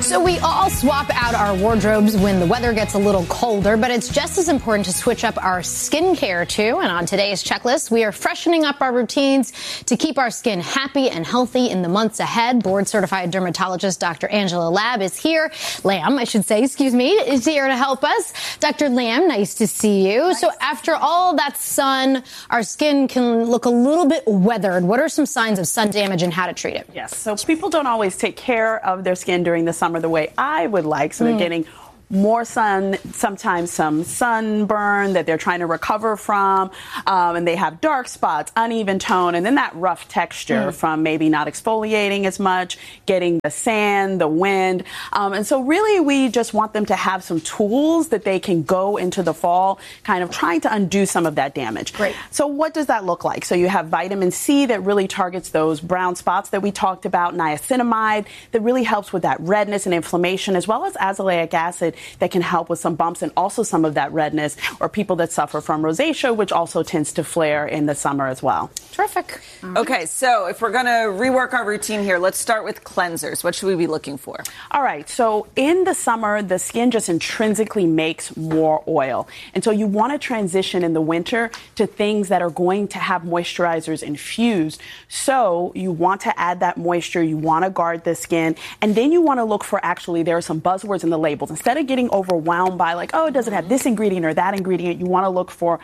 So we all swap out our wardrobes when the weather gets a little colder, but it's just as important to switch up our skincare too. And on today's checklist, we are freshening up our routines to keep our skin happy and healthy in the months ahead. Board-certified dermatologist Dr. Angela Lamb is here. Is here to help us. Dr. Lamb, nice to see you. So after all that sun, our skin can look a little bit weathered. What are some signs of sun damage and how to treat it? Yes, so people don't always take care of their skin during the summer the way I would like. So they're getting more sun, sometimes some sunburn that they're trying to recover from, and they have dark spots, uneven tone, and then that rough texture from maybe not exfoliating as much, getting the sand, the wind. And so really we just want them to have some tools that they can go into the fall kind of trying to undo some of that damage. Great. So what does that look like? So you have vitamin C that really targets those brown spots that we talked about, niacinamide that really helps with that redness and inflammation, as well as azelaic acid that can help with some bumps and also some of that redness, or people that suffer from rosacea, which also tends to flare in the summer as well. Terrific. Okay, so if we're going to rework our routine here, let's start with cleansers. What should we be looking for? All right, so in the summer, the skin just intrinsically makes more oil. And so you want to transition in the winter to things that are going to have moisturizers infused. So you want to add that moisture, you want to guard the skin, and then you want to look for, actually, there are some buzzwords in the labels. Instead of getting overwhelmed by like, oh, it doesn't have this ingredient or that ingredient, you want to look for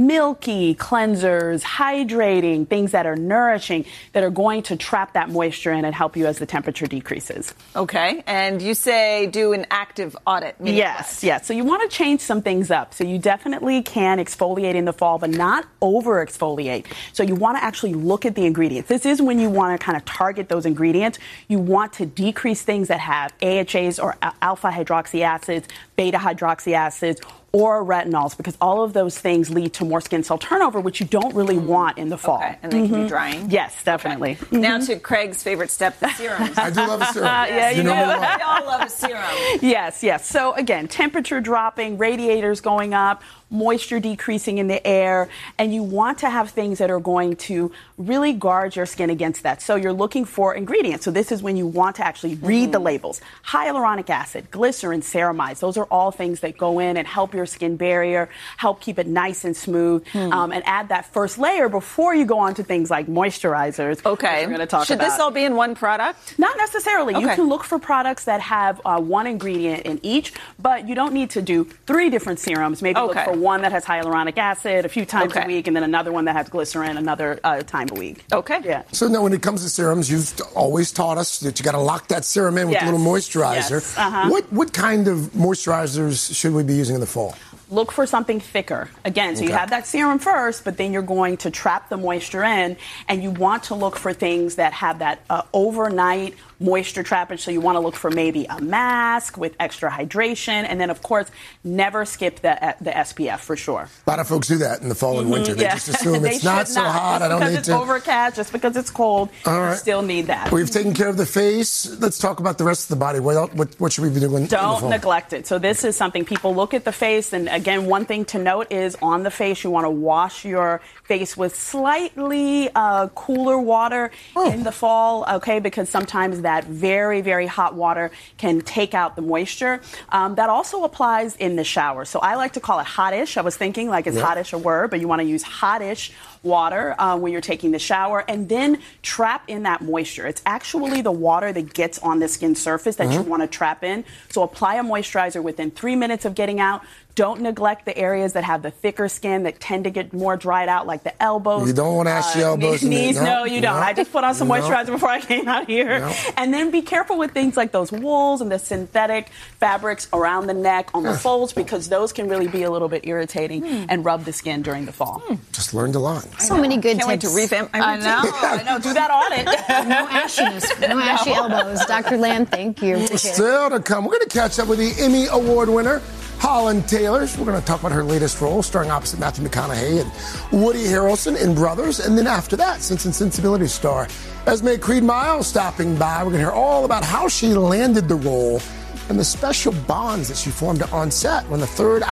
milky cleansers, hydrating, things that are nourishing, that are going to trap that moisture in and help you as the temperature decreases. Okay, and you say do an active audit. Yes. So you want to change some things up. So you definitely can exfoliate in the fall, but not over exfoliate. So you want to actually look at the ingredients. This is when you want to kind of target those ingredients. You want to decrease things that have AHAs or alpha hydroxy acids, beta hydroxy acids, or retinols, because all of those things lead to more skin cell turnover, which you don't really want in the fall. Okay, and they can be drying? Yes, definitely. Okay. Now to Craig's favorite step, the serums. I do love a serum. Yeah, you know. We all love a serum. Yes. So again, temperature dropping, radiators going up, moisture decreasing in the air, and you want to have things that are going to really guard your skin against that. So you're looking for ingredients. So this is when you want to actually read the labels. Hyaluronic acid, glycerin, ceramides, those are all things that go in and help your skin barrier, help keep it nice and smooth, and add that first layer before you go on to things like moisturizers. Okay. We're going to talk Should about. this all be in one product? Not necessarily. Okay. You can look for products that have one ingredient in each, but you don't need to do 3 different serums. Maybe look for one that has hyaluronic acid a few times a week, and then another one that has glycerin another time a week. Okay. Yeah. So now when it comes to serums, you've always taught us that you got to lock that serum in with a little moisturizer. Yes. What kind of moisturizers should we be using in the fall? Look for something thicker. Again, so you have that serum first, but then you're going to trap the moisture in, and you want to look for things that have that overnight moisture trappage. So you want to look for maybe a mask with extra hydration, and then of course never skip the SPF for sure. A lot of folks do that in the fall and winter. They just assume it's not so hot. I don't need to. Just because it's overcast, just because it's cold, you still need that. We've taken care of the face. Let's talk about the rest of the body. What should we be doing? Don't neglect it. So this is something people look at the face, and again, one thing to note is on the face, you want to wash your face with slightly cooler water in the fall, okay? Because sometimes that very, very hot water can take out the moisture. That also applies in the shower. So I like to call it hottish. I was thinking like is hottish a word, but you want to use hottish water when you're taking the shower, and then trap in that moisture. It's actually the water that gets on the skin surface that you want to trap in. So apply a moisturizer within 3 minutes of getting out. Don't neglect the areas that have the thicker skin that tend to get more dried out, like the elbows. You don't want to ash the elbows. Knees, no, you don't. I just put on some moisturizer before I came out here. And then be careful with things like those wools and the synthetic fabrics around the neck, on the folds, because those can really be a little bit irritating and rub the skin during the fall. Just learned a lot. So many good Can't wait tips. to revamp my routine. I know. Do that audit. No ashiness. No ashy elbows. Dr. Lamb, thank you. Still to come, we're going to catch up with the Emmy Award winner, Holland Taylor. We're going to talk about her latest role, starring opposite Matthew McConaughey and Woody Harrelson in Brothers. And then after that, Sense and Sensibility star Esme Creed Miles stopping by. We're going to hear all about how she landed the role and the special bonds that she formed on set when the third